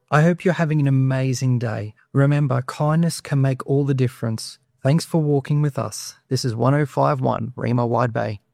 I hope you're having an amazing day. Remember, kindness can make all the difference. Thanks for walking with us. This is 1051 Rima Wide Bay.